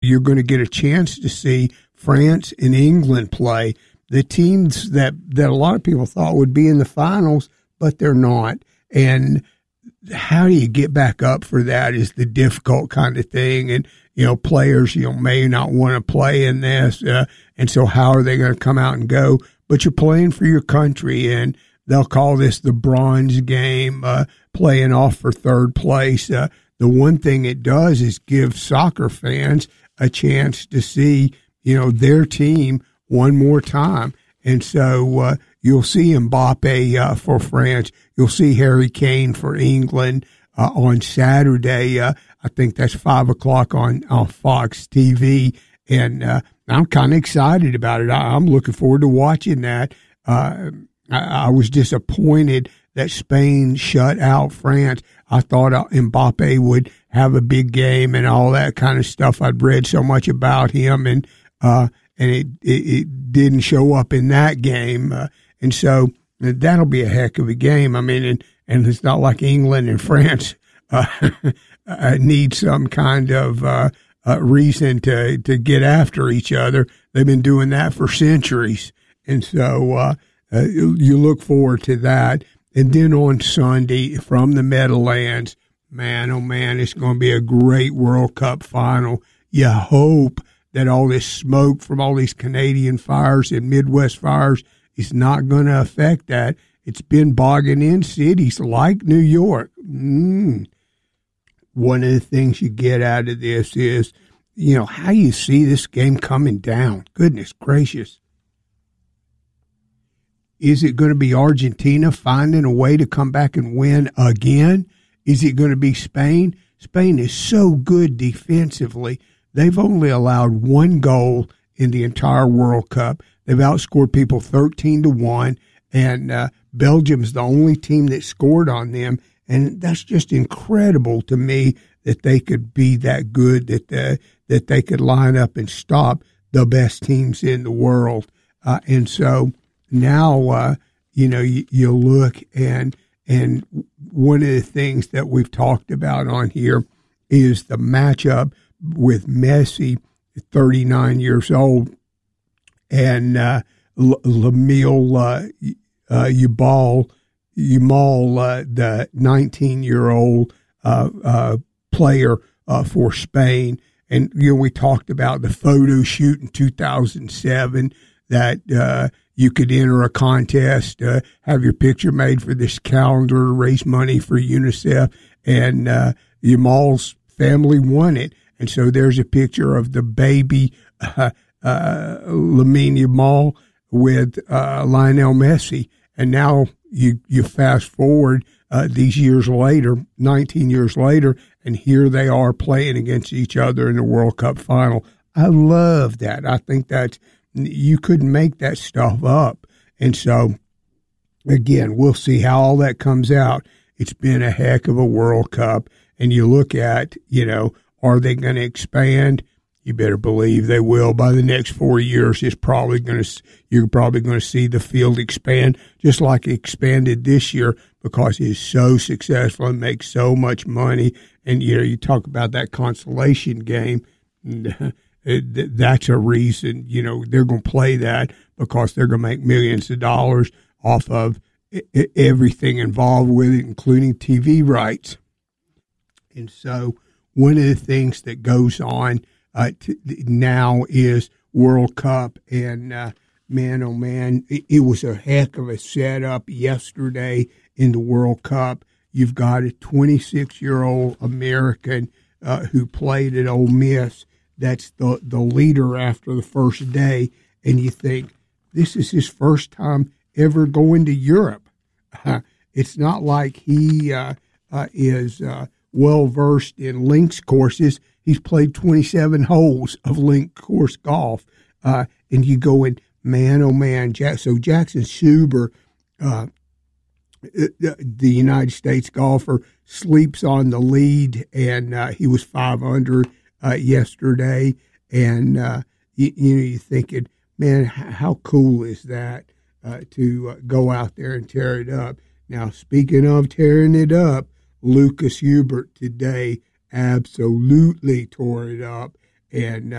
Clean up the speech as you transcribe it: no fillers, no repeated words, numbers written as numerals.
you're going to get a chance to see France and England play, the teams that a lot of people thought would be in the finals, but they're not. And how do you get back up for that is the difficult kind of thing. And, players, may not want to play in this. And so how are they going to come out and go? But you're playing for your country, and they'll call this the bronze game, playing off for third place. The one thing it does is give soccer fans a chance to see, their team one more time. And so you'll see Mbappe for France. You'll see Harry Kane for England on Saturday. I think that's 5:00 on Fox TV. And I'm kind of excited about it. I'm looking forward to watching that. I was disappointed that Spain shut out France. I thought Mbappe would have a big game and all that kind of stuff. I'd read so much about him, and it didn't show up in that game. And so that'll be a heck of a game. I mean, and it's not like England and France need some kind of reason to get after each other. They've been doing that for centuries. And so you look forward to that. And then on Sunday from the Meadowlands, man, oh man, it's going to be a great World Cup final. You hope that all this smoke from all these Canadian fires and Midwest fires is not going to affect that. It's been bogging in cities like New York. One of the things you get out of this is, how you see this game coming down. Goodness gracious. Is it going to be Argentina finding a way to come back and win again? Is it going to be Spain? Spain is so good defensively. They've only allowed one goal in the entire World Cup. They've outscored people 13-1, and Belgium's the only team that scored on them. And that's just incredible to me that they could be that good, that they could line up and stop the best teams in the world. And so now, you look and one of the things that we've talked about on here is the matchup with Messi, 39 years old, and Lamine Yamal, the 19-year-old player for Spain. And, we talked about the photo shoot in 2007 that you could enter a contest, have your picture made for this calendar to raise money for UNICEF, and Yamal's family won it. And so there's a picture of the baby Lamine Yamal with Lionel Messi. And now you fast forward these years later, 19 years later, and here they are playing against each other in the World Cup final. I love that. I think you couldn't make that stuff up. And so, again, we'll see how all that comes out. It's been a heck of a World Cup. And you look at, are they going to expand? You better believe they will. By the next 4 years, you're probably going to see the field expand, just like it expanded this year, because it's so successful and makes so much money. And you talk about that consolation game. That's a reason. They're going to play that because they're going to make millions of dollars off of everything involved with it, including TV rights. And so, one of the things that goes on now is World Cup, and man, oh man, it was a heck of a setup yesterday in the World Cup. You've got a 26-year-old American who played at Ole Miss. That's the leader after the first day, and you think, this is his first time ever going to Europe. It's not like he is well-versed in links courses. He's played 27 holes of link course golf. And you go in, man, oh man. So Jackson Suber, the United States golfer, sleeps on the lead, and he was 5 under yesterday. And you're thinking, man, how cool is that to go out there and tear it up? Now, speaking of tearing it up, Lucas Hubert today absolutely tore it up. And